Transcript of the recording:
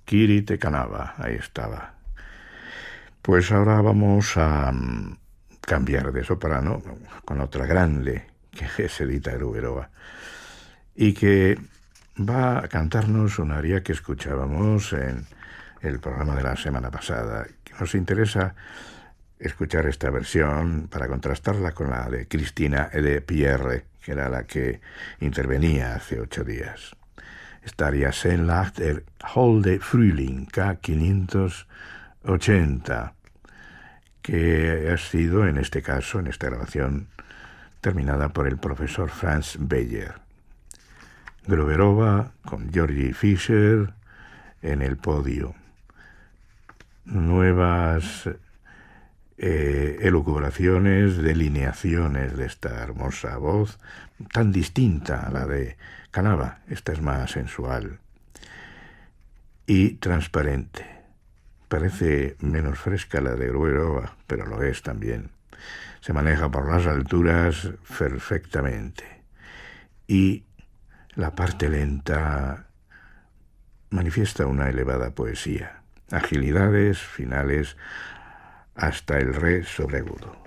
Kiri Te Canava, ahí estaba. Pues ahora vamos a cambiar de soprano con otra grande, que es Edita Gruberova, y que va a cantarnos un aria que escuchábamos en el programa de la semana pasada. Nos interesa escuchar esta versión para contrastarla con la de Cristina et de Pierre, que era la que intervenía hace 8 días. Esta aria Senlacht der Holde Frühling, K580, que ha sido, en este caso, en esta grabación, terminada por el profesor Franz Beyer. Gruberova con Georgie Fischer en el podio. Nuevas elucubraciones, delineaciones de esta hermosa voz, tan distinta a la de Canava. Esta es más sensual y transparente. Parece menos fresca la de Gruberova, pero lo es también. Se maneja por las alturas perfectamente. Y la parte lenta manifiesta una elevada poesía, agilidades finales hasta el re sobreagudo.